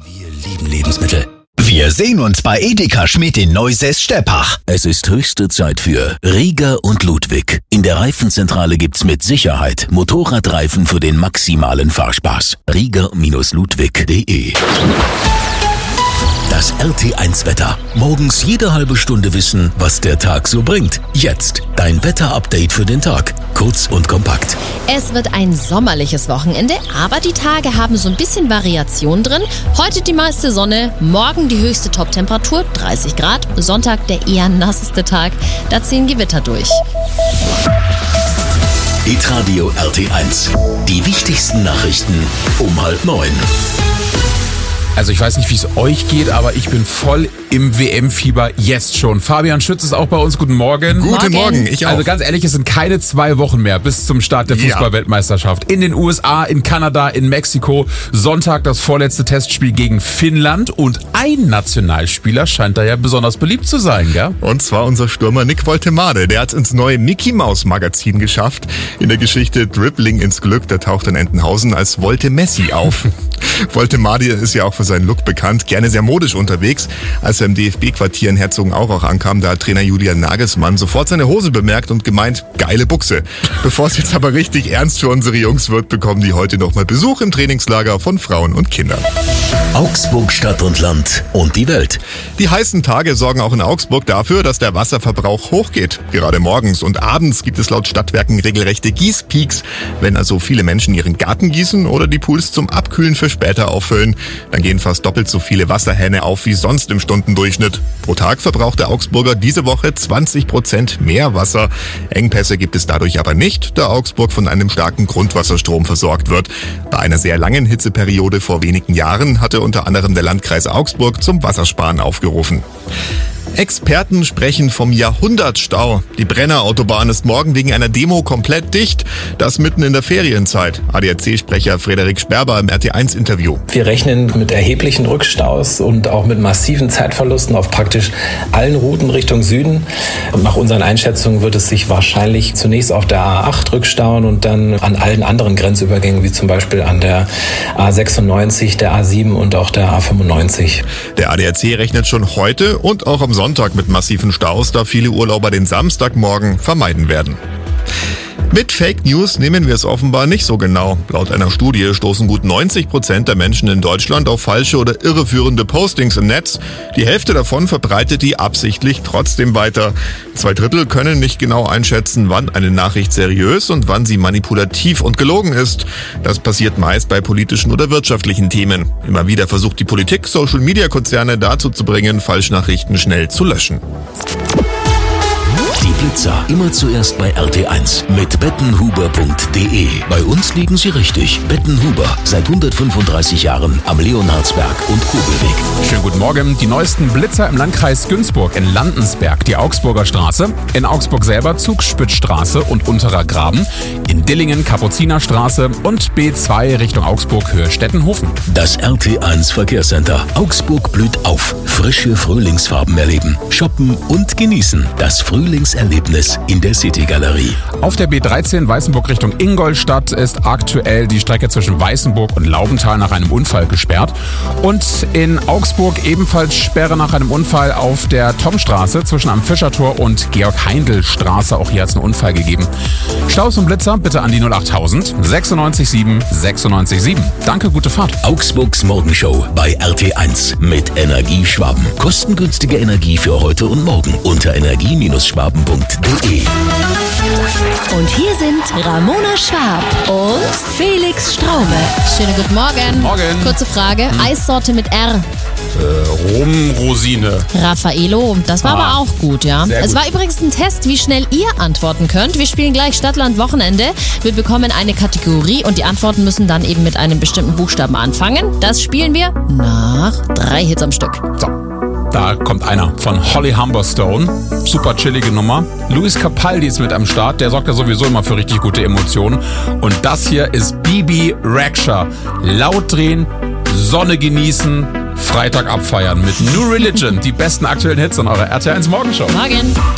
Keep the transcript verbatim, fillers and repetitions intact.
Wir lieben Lebensmittel. Wir sehen uns bei Edeka Schmidt in Neusäß-Steppach. Es ist höchste Zeit für Rieger und Ludwig. In der Reifenzentrale gibt's mit Sicherheit Motorradreifen für den maximalen Fahrspaß. Rieger Ludwig punkt de. Das R T eins Wetter. Morgens jede halbe Stunde wissen, was der Tag so bringt. Jetzt dein Wetterupdate für den Tag. Kurz und kompakt. Es wird ein sommerliches Wochenende, aber die Tage haben so ein bisschen Variation drin. Heute die meiste Sonne, morgen die höchste Toptemperatur, dreißig Grad. Sonntag der eher nasseste Tag, da ziehen Gewitter durch. Hitradio R T eins. Die wichtigsten Nachrichten um halb neun. Also ich weiß nicht, wie es euch geht, aber ich bin voll im W M-Fieber jetzt schon. Fabian Schütz ist auch bei uns. Guten Morgen. Guten Morgen, ich auch. Also ganz ehrlich, es sind keine zwei Wochen mehr bis zum Start der Fußball-Weltmeisterschaft. In den U S A, in Kanada, in Mexiko. Sonntag das vorletzte Testspiel gegen Finnland. Und ein Nationalspieler scheint da ja besonders beliebt zu sein, gell? Und zwar unser Stürmer Nick Woltemade. Der hat ins neue Mickey Mouse Magazin geschafft. In der Geschichte Dribbling ins Glück, der taucht in Entenhausen als Volte Messi auf. Woltemade ist ja auch für seinen Look bekannt, gerne sehr modisch unterwegs. Als er im D F B-Quartier in Herzogenaurach ankam, da hat Trainer Julian Nagelsmann sofort seine Hose bemerkt und gemeint, geile Buchse. Bevor es jetzt aber richtig ernst für unsere Jungs wird, bekommen die heute nochmal Besuch im Trainingslager von Frauen und Kindern. Augsburg, Stadt und Land und die Welt. Die heißen Tage sorgen auch in Augsburg dafür, dass der Wasserverbrauch hochgeht. Gerade morgens und abends gibt es laut Stadtwerken regelrechte Gießpeaks. Wenn also viele Menschen ihren Garten gießen oder die Pools zum Abkühlen für später auffüllen, dann gehen fast doppelt so viele Wasserhähne auf wie sonst im Stundendurchschnitt. Pro Tag verbraucht der Augsburger diese Woche zwanzig Prozent mehr Wasser. Engpässe gibt es dadurch aber nicht, da Augsburg von einem starken Grundwasserstrom versorgt wird. Bei einer sehr langen Hitzeperiode vor wenigen Jahren hatte unter anderem der Landkreis Augsburg zum Wassersparen aufgerufen. Experten sprechen vom Jahrhundertstau. Die Brenner Autobahn ist morgen wegen einer Demo komplett dicht. Das mitten in der Ferienzeit. A D A C-Sprecher Frederik Sperber im R T eins Interview. Wir rechnen mit erheblichen Rückstaus und auch mit massiven Zeitverlusten auf praktisch allen Routen Richtung Süden. Und nach unseren Einschätzungen wird es sich wahrscheinlich zunächst auf der A acht rückstauen und dann an allen anderen Grenzübergängen, wie zum Beispiel an der A sechsundneunzig, der A sieben und auch der A fünfundneunzig. Der A D A C rechnet schon heute und auch am Sonntag mit massiven Staus, da viele Urlauber den Samstagmorgen vermeiden werden. Mit Fake News nehmen wir es offenbar nicht so genau. Laut einer Studie stoßen gut neunzig Prozent der Menschen in Deutschland auf falsche oder irreführende Postings im Netz. Die Hälfte davon verbreitet die absichtlich trotzdem weiter. Zwei Drittel können nicht genau einschätzen, wann eine Nachricht seriös und wann sie manipulativ und gelogen ist. Das passiert meist bei politischen oder wirtschaftlichen Themen. Immer wieder versucht die Politik, Social-Media-Konzerne dazu zu bringen, Falschnachrichten schnell zu löschen. Die Blitzer immer zuerst bei R T eins mit bettenhuber punkt de. Bei uns liegen sie richtig. Bettenhuber, seit hundertfünfunddreißig Jahren am Leonhardsberg und Kobelweg. Schönen guten Morgen. Die neuesten Blitzer im Landkreis Günzburg in Landensberg, die Augsburger Straße, in Augsburg selber Zugspitzstraße und Unterer Graben, in Dillingen Kapuzinerstraße und B zwei Richtung Augsburg Höhe Stettenhofen. Das R T eins Verkehrscenter. Augsburg blüht auf. Frische Frühlingsfarben erleben, shoppen und genießen. Das Frühlingserlebnis in der City-Galerie. Auf der B dreizehn Weißenburg Richtung Ingolstadt ist aktuell die Strecke zwischen Weißenburg und Laubenthal nach einem Unfall gesperrt. Und in Augsburg ebenfalls Sperre nach einem Unfall auf der Tomstraße zwischen am Fischertor und Georg-Heindl-Straße. Auch hier hat es einen Unfall gegeben. Staus und Blitzer bitte an die null achttausend sechsundneunzig sieben sechsundneunzig sieben. Danke, gute Fahrt. Augsburgs Morgenshow bei R T eins mit Energie Schwaben. Kostengünstige Energie für heute und morgen unter energie schwaben punkt de. Und hier sind Ramona Schwab und Felix Straume. Schönen guten Morgen. Morgen. Kurze Frage, hm. Eissorte mit R. Äh, Rumrosine. Raffaello, das war Ah, aber auch gut, ja. sehr Es gut. war übrigens ein Test, wie schnell ihr antworten könnt. Wir spielen gleich Stadtland Wochenende. Wir bekommen eine Kategorie und die Antworten müssen dann eben mit einem bestimmten Buchstaben anfangen. Das spielen wir nach drei Hits am Stück. So. Da kommt einer von Holly Humberstone. Super chillige Nummer. Luis Capaldi ist mit am Start. Der sorgt ja sowieso immer für richtig gute Emotionen. Und das hier ist Bibi Rexha. Laut drehen, Sonne genießen, Freitag abfeiern mit New Religion. Die besten aktuellen Hits in eurer R T eins Morgenshow. Morgen.